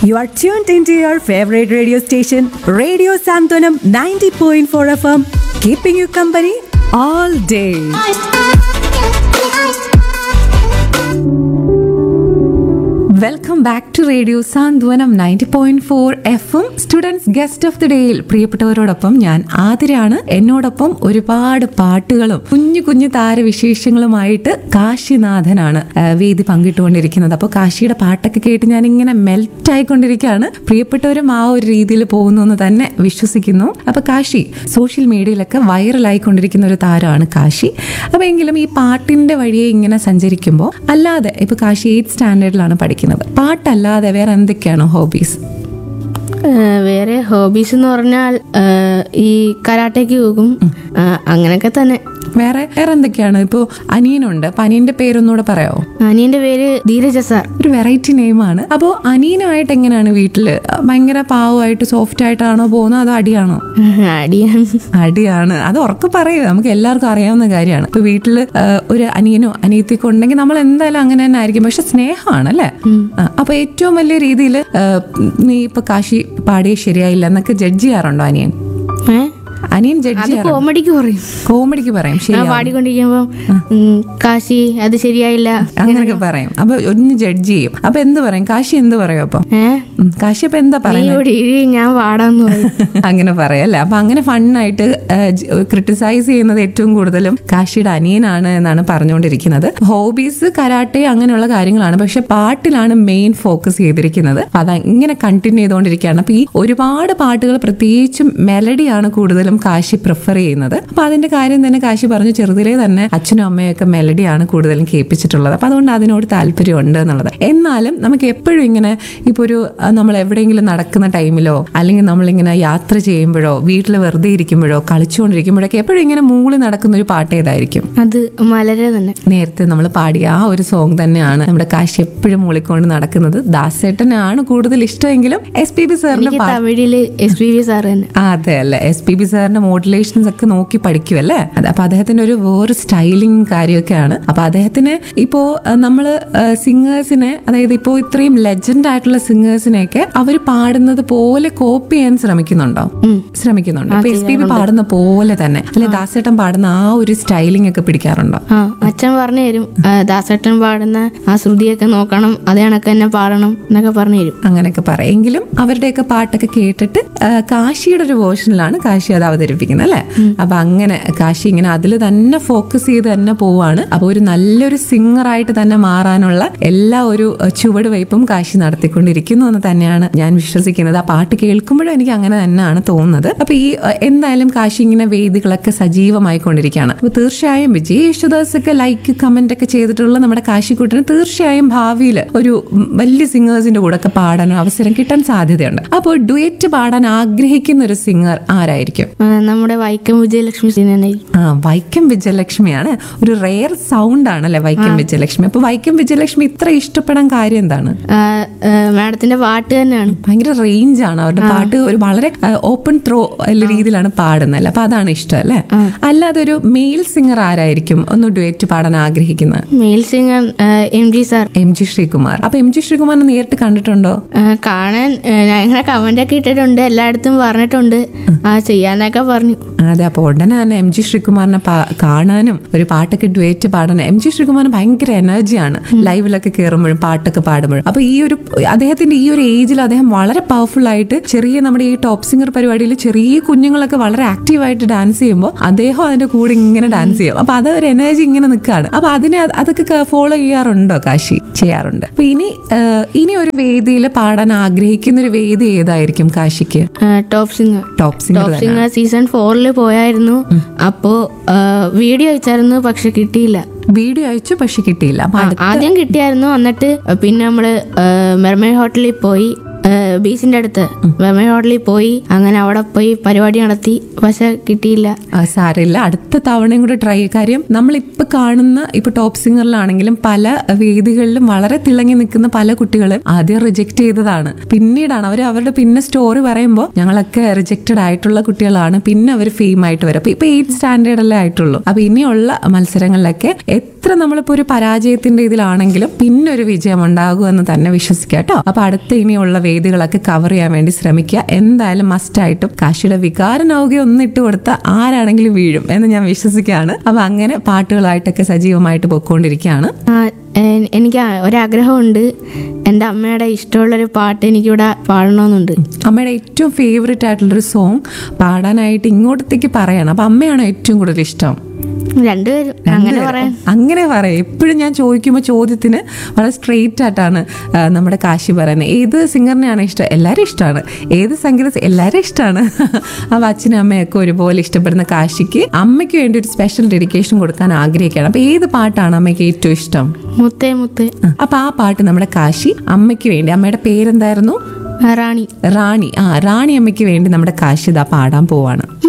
You are tuned into your favorite radio station, Radio Santonam 90.4 FM, keeping you company all day. Welcome back to radio Santhwanam 90.4 FM. Students guest of the ഡേയിൽ പ്രിയപ്പെട്ടവരോടൊപ്പം ഞാൻ ആതിരയാണ്. എന്നോടൊപ്പം ഒരുപാട് പാട്ടുകളും കുഞ്ഞു കുഞ്ഞു താരവിശേഷങ്ങളുമായിട്ട് കാശിനാഥനാണ് വേദി പങ്കിട്ടുകൊണ്ടിരിക്കുന്നത്. അപ്പോൾ കാശിയുടെ പാട്ടൊക്കെ കേട്ട് ഞാൻ ഇങ്ങനെ മെൽറ്റ് ആയിക്കൊണ്ടിരിക്കുകയാണ്. പ്രിയപ്പെട്ടവരും ആ ഒരു രീതിയിൽ പോകുന്നു എന്ന് തന്നെ വിശ്വസിക്കുന്നു. അപ്പൊ കാശി സോഷ്യൽ മീഡിയയിലൊക്കെ വൈറലായിക്കൊണ്ടിരിക്കുന്ന ഒരു താരമാണ് കാശി. അപ്പൊ എങ്കിലും ഈ പാട്ടിന്റെ വഴിയെ ഇങ്ങനെ സഞ്ചരിക്കുമ്പോൾ അല്ലാതെ ഇപ്പൊ കാശി 8th സ്റ്റാൻഡേർഡിലാണ് പഠിക്കുന്നത്. പാട്ടല്ലാതെ വേറെ എന്തൊക്കെയാണ് ഹോബീസ്? വേറെ ഹോബീസ് എന്ന് പറഞ്ഞാൽ ഈ കരാട്ടയ്ക്ക് പോകും, അങ്ങനെയൊക്കെ തന്നെ. വേറെ എന്തൊക്കെയാണ്? ഇപ്പോ അനിയനുണ്ട്. അപ്പൊ അനിയന്റെ പേരൊന്നുകൂടെ പറയാമോ? അനിയന്റെ പേര് ധീരജ സാർ. ഒരു വെറൈറ്റി നെയിമാണ്. അപ്പോ അനിയനുമായിട്ട് എങ്ങനെയാണ് വീട്ടില്? ഭയങ്കര പാവമായിട്ട് സോഫ്റ്റ് ആയിട്ടാണോ പോകുന്നത്, അതോ അടിയാണോ? അടിയാണ്. അത് ഉറക്കെ പറയൂ, നമുക്ക് എല്ലാവർക്കും അറിയാവുന്ന കാര്യമാണ്. ഇപ്പൊ വീട്ടില് ഒരു അനിയനോ അനിയത്തിക്കോ ഉണ്ടെങ്കിൽ നമ്മൾ എന്തായാലും അങ്ങനെ തന്നെ ആയിരിക്കും. പക്ഷെ സ്നേഹമാണ് അല്ലേ? അപ്പൊ ഏറ്റവും വലിയ രീതിയിൽ നീ ഇപ്പൊ കാശി പാടിയ ശരിയായില്ല എന്നൊക്കെ ജഡ്ജ് ചെയ്യാറുണ്ടോ അനിയൻ? അനിയൻ ജഡ്ജ് കോമഡിക്ക് പറയും പാടിക്കൊണ്ടിരിക്കുമ്പോ കാശി അത് ശരിയായില്ല അങ്ങനെയൊക്കെ പറയും. അപ്പൊ ഒന്ന് ജഡ്ജ് ചെയ്യും. അപ്പൊ എന്ത് പറയും കാശി? എന്ത് പറയും അപ്പൊ കാശി? അപ്പൊ എന്താ പറയുന്നത്? ഞാൻ പാടാന്ന് പറയും. അങ്ങനെ പറയല്ലേ? അപ്പൊ അങ്ങനെ ഫണ്ണായിട്ട് ക്രിട്ടിസൈസ് ചെയ്യുന്നത് ഏറ്റവും കൂടുതലും കാശിയുടെ അനിയനാണ് എന്നാണ് പറഞ്ഞുകൊണ്ടിരിക്കുന്നത്. ഹോബീസ് കരാട്ടെ അങ്ങനെയുള്ള കാര്യങ്ങളാണ്, പക്ഷെ പാട്ടിലാണ് മെയിൻ ഫോക്കസ് ചെയ്തിരിക്കുന്നത്. അത് ഇങ്ങനെ കണ്ടിന്യൂ ചെയ്തുകൊണ്ടിരിക്കുകയാണ്. അപ്പൊ ഈ ഒരുപാട് പാട്ടുകൾ പ്രത്യേകിച്ചും മെലഡിയാണ് കൂടുതലും കാശി പ്രിഫർ ചെയ്യുന്നത്. അപ്പൊ അതിന്റെ കാര്യം തന്നെ കാശി പറഞ്ഞു, ചെറുതിലേ തന്നെ അച്ഛനും അമ്മയൊക്കെ മെലഡിയാണ് കൂടുതലും കേൾപ്പിച്ചിട്ടുള്ളത്. അപ്പൊ അതുകൊണ്ട് അതിനോട് താല്പര്യമുണ്ട് എന്നുള്ളത്. എന്നാലും നമുക്ക് എപ്പോഴും ഇങ്ങനെ ഇപ്പൊ ഒരു നമ്മൾ എവിടെയെങ്കിലും നടക്കുന്ന ടൈമിലോ അല്ലെങ്കിൽ നമ്മളിങ്ങനെ യാത്ര ചെയ്യുമ്പോഴോ വീട്ടിൽ വെറുതെ ഇരിക്കുമ്പോഴോ കളിച്ചുകൊണ്ടിരിക്കുമ്പോഴൊക്കെ എപ്പോഴും ഇങ്ങനെ മൂളി നടക്കുന്ന ഒരു പാട്ട് ഏതായിരിക്കും? അത് മലരെ തന്നെ. നേരത്തെ നമ്മൾ പാടിയ ആ ഒരു സോങ് തന്നെയാണ് നമ്മുടെ കാശി എപ്പോഴും മൂളിക്കൊണ്ട് നടക്കുന്നത്. ദാസേട്ടനാണ് കൂടുതൽ ഇഷ്ടമെങ്കിലും SPB സാറിന്റെ അതെ അല്ലെ, SPB സാറിന്റെ മോഡുലേഷൻസ് ഒക്കെ നോക്കി പഠിക്കുമല്ലേ. അപ്പൊ അദ്ദേഹത്തിന്റെ ഒരു വേറെ സ്റ്റൈലിംഗ് കാര്യമൊക്കെയാണ്. അപ്പൊ അദ്ദേഹത്തിന് ഇപ്പോ നമ്മള് സിംഗേഴ്സിനെ, അതായത് ഇപ്പോ ഇത്രയും ലെജൻഡ് ആയിട്ടുള്ള സിംഗേഴ്സിനെയൊക്കെ അവർ പാടുന്നത് പോലെ കോപ്പി ചെയ്യാൻ ശ്രമിക്കുന്നുണ്ടോ? ഇപ്പൊ SPB പാടുന്ന പോലെ തന്നെ അല്ലെ ദാസേട്ടൻ പാടുന്ന ആ ഒരു സ്റ്റൈലിംഗ് ഒക്കെ പിടിക്കാറുണ്ടോ? അച്ഛൻ പറഞ്ഞു തരും, ദാസേട്ടൻ പാടുന്ന ആ ശ്രുതിയൊക്കെ നോക്കണം, അതേ കണക്ക് തന്നെ പാടണം എന്നൊക്കെ പറഞ്ഞു തരും. അങ്ങനെയൊക്കെ പറയെങ്കിലും അവരുടെയൊക്കെ പാട്ടൊക്കെ കേട്ടിട്ട് കാശിയുടെ ഒരു വേർഷനിലാണ് കാശി അത് അവതരിപ്പിക്കുന്നത് അല്ലെ. അപ്പൊ അങ്ങനെ കാശി ഇങ്ങനെ അതിൽ തന്നെ ഫോക്കസ് ചെയ്ത് തന്നെ പോവാണ്. അപ്പൊ ഒരു നല്ലൊരു സിംഗർ ആയിട്ട് തന്നെ മാറാനുള്ള എല്ലാ ഒരു ചുവട് വയ്പും കാശി നടത്തിക്കൊണ്ടിരിക്കുന്നു എന്ന് തന്നെയാണ് ഞാൻ വിശ്വസിക്കുന്നത്. ആ പാട്ട് കേൾക്കുമ്പോഴും എനിക്ക് അങ്ങനെ തന്നെയാണ് തോന്നുന്നത്. അപ്പൊ ഈ എന്തായാലും കാശി ഇങ്ങനെ വേദികളൊക്കെ സജീവമായിക്കൊണ്ടിരിക്കുകയാണ്. അപ്പൊ തീർച്ചയായും വിജയ് യേശുദാസ് ഒക്കെ ലൈക്ക് കമന്റ് ഒക്കെ ചെയ്തിട്ടുള്ള നമ്മുടെ കാശിക്കുട്ടിന് തീർച്ചയായും ഭാവിയിൽ ഒരു വലിയ സിംഗേഴ്സിന്റെ കൂടെ ഒക്കെ പാടാൻ അവസരം കിട്ടാൻ സാധ്യതയുണ്ട്. അപ്പോൾ ഡുയറ്റ് പാടാൻ ആഗ്രഹിക്കുന്ന ഒരു സിംഗർ ആരായിരിക്കും? നമ്മുടെ വൈക്കം വിജയലക്ഷ്മി. വൈക്കം വിജയലക്ഷ്മിയാണ്. ഒരു റെയർ സൗണ്ട് ആണല്ലേ വൈക്കം വിജയലക്ഷ്മി. അപ്പൊ വൈക്കം വിജയലക്ഷ്മി ഇത്ര ഇഷ്ടപ്പെടാൻ കാര്യം എന്താണ്? മാഡത്തിന്റെ പാട്ട് തന്നെയാണ്. ഭയങ്കര റേഞ്ച് ആണ് അവരുടെ പാട്ട്. ഒരു വളരെ ഓപ്പൺ ത്രോ രീതിയിലാണ് പാടുന്നത്. അപ്പൊ അതാണ് ഇഷ്ടം അല്ലെ. അല്ലാതെ ഒരു മെയിൽ സിംഗർ ആരായിരിക്കും ഒന്ന് ഡുയറ്റ് പാടാൻ ആഗ്രഹിക്കുന്നത്? Mail singer MG sir. MG Sreekumar. അപ്പൊ MG ശ്രീകുമാറിനെ നേരിട്ട് കണ്ടിട്ടുണ്ടോ? കാണാൻ ഞാൻ കമന്റ് ഒക്കെ ഇട്ടിട്ടുണ്ട്, എല്ലായിടത്തും പറഞ്ഞിട്ടുണ്ട്, ചെയ്യാനൊക്കെ പറഞ്ഞു. അതെ. അപ്പൊ ഉടനെ തന്നെ MG ശ്രീകുമാറിനെ കാണാനും ഒരു പാട്ടൊക്കെ ഡുവേറ്റ് പാടാനും. MG ശ്രീകുമാറിന് ഭയങ്കര എനർജിയാണ് ലൈവിലൊക്കെ കയറുമ്പോഴും പാട്ടൊക്കെ പാടുമ്പോഴും. അപ്പൊ ഈ ഒരു അദ്ദേഹത്തിന്റെ ഈ ഒരു ഏജിൽ അദ്ദേഹം വളരെ പവർഫുൾ ആയിട്ട് ചെറിയ നമ്മുടെ ഈ ടോപ്പ് സിംഗർ പരിപാടിയിൽ ചെറിയ കുഞ്ഞുങ്ങളൊക്കെ വളരെ ആക്റ്റീവായിട്ട് ഡാൻസ് ചെയ്യുമ്പോൾ അദ്ദേഹം അതിന്റെ കൂടെ ഇങ്ങനെ ഡാൻസ് ചെയ്യും. അപ്പൊ അതൊരു എനർജി ഇങ്ങനെ നിൽക്കുകയാണ്. അപ്പൊ അതൊക്കെ ഫോളോ ചെയ്യാറുണ്ടോ കാശി? ചെയ്യാറുണ്ട്. അപ്പൊ ഇനി ഒരു വേദിയിൽ പാടാൻ ആഗ്രഹിക്കുന്ന ഒരു വേദി ഏതായിരിക്കും കാശിക്ക്? ടോപ്പ് സിംഗർ സീസൺ 4 പോയായിരുന്നു. അപ്പോ വീഡിയോ അയച്ചായിരുന്നു, പക്ഷെ കിട്ടിയില്ല. വീഡിയോ അയച്ചു പക്ഷെ കിട്ടിയില്ല. ആദ്യം കിട്ടിയായിരുന്നു. എന്നിട്ട് പിന്നെ നമ്മള് മെർമൈഡ് ഹോട്ടലിൽ പോയി, ബീച്ചിന്റെ അടുത്ത് മെർമൈഡ് ഹോട്ടലിൽ പോയി, അങ്ങനെ അവിടെ പോയി പരിപാടി നടത്തി, പക്ഷെ കിട്ടിയില്ല. സാരമില്ല, അടുത്ത തവണയും കൂടെ ട്രൈ. കാര്യം നമ്മളിപ്പോ കാണുന്ന ഇപ്പൊ ടോപ്പ് സിംഗറിലാണെങ്കിലും പല വേദികളിലും വളരെ തിളങ്ങി നിൽക്കുന്ന പല കുട്ടികളും ആദ്യം റിജക്ട് ചെയ്തതാണ്. പിന്നീടാണ് അവരുടെ പിന്നെ സ്റ്റോറി പറയുമ്പോൾ ഞങ്ങളൊക്കെ റിജക്റ്റഡ് ആയിട്ടുള്ള കുട്ടികളാണ്, പിന്നെ അവർ ഫെയിം ആയിട്ട് വരും. ഇപ്പൊ 8th സ്റ്റാൻഡേർഡ് അല്ലേ ആയിട്ടുള്ളൂ. അപ്പൊ ഇനിയുള്ള മത്സരങ്ങളിലൊക്കെ എത്ര നമ്മളിപ്പോ ഒരു പരാജയത്തിന്റെ ഇതിലാണെങ്കിലും പിന്നെ ഒരു വിജയം ഉണ്ടാകുമെന്ന് തന്നെ വിശ്വസിക്കുക കേട്ടോ. അപ്പൊ അടുത്ത ഇനിയുള്ള വേദികളൊക്കെ കവർ ചെയ്യാൻ വേണ്ടി ശ്രമിക്കുക. എന്തായാലും മസ്റ്റായിട്ടും കാശിയുടെ വികാരനൗകെ ഒന്നിട്ട് കൊടുത്ത ആരാണെങ്കിലും വീഴും എന്ന് ഞാൻ വിശ്വസിക്കുകയാണ്. അപ്പൊ അങ്ങനെ പാട്ടുകളായിട്ടൊക്കെ സജീവമായിട്ട് പോയിക്കൊണ്ടിരിക്കുകയാണ്. എനിക്ക് ഒരാഗ്രഹമുണ്ട്, എൻ്റെ അമ്മയുടെ ഇഷ്ടമുള്ളൊരു പാട്ട് എനിക്കിവിടെ പാടണമെന്നുണ്ട്. അമ്മയുടെ ഏറ്റവും ഫേവറേറ്റ് ആയിട്ടുള്ളൊരു സോങ് പാടാനായിട്ട് ഇങ്ങോട്ടത്തേക്ക് പറയണം. അപ്പൊ അമ്മയാണോ ഏറ്റവും കൂടുതൽ ഇഷ്ടം? രണ്ടുപേരും അങ്ങനെ പറയാം. അങ്ങനെ പറയാം. എപ്പോഴും ഞാൻ ചോദിക്കുമ്പോൾ ചോദ്യത്തിന് വളരെ സ്ട്രെയിറ്റ് ആയിട്ടാണ് നമ്മുടെ കാശി പറയുന്നത്. ഏത് സിംഗറിനെയാണ് ഇഷ്ടം? എല്ലാവരും ഇഷ്ടമാണ്. ഏത് സംഗീത എല്ലാവരും ഇഷ്ടമാണ്. അപ്പോൾ അച്ഛനും അമ്മയൊക്കെ ഒരുപോലെ ഇഷ്ടപ്പെടുന്ന കാശിക്ക് അമ്മയ്ക്ക് വേണ്ടി ഒരു സ്പെഷ്യൽ ഡെഡിക്കേഷൻ കൊടുക്കാൻ ആഗ്രഹിക്കുകയാണ്. അപ്പൊ ഏത് പാട്ടാണ് അമ്മയ്ക്ക് ഏറ്റവും ഇഷ്ടം? മുത്തേ മുത്തേ. അപ്പൊ ആ പാട്ട് നമ്മുടെ കാശി അമ്മയ്ക്ക് വേണ്ടി, അമ്മയുടെ പേരെന്തായിരുന്നു? റാണി. റാണി. റാണി അമ്മയ്ക്ക് വേണ്ടി നമ്മുടെ കാശി ഇതാ പാടാൻ പോവാണ്.